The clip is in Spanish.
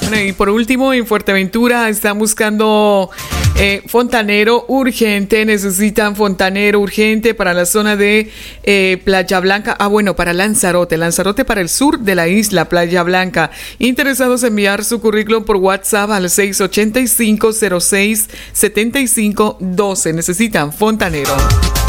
Y por último, en Fuerteventura están buscando fontanero urgente. Necesitan fontanero urgente para la zona de Playa Blanca. Para Lanzarote. Lanzarote para el sur de la isla, Playa Blanca. Interesados en enviar su currículum por WhatsApp al 685-06-7512. Necesitan fontanero.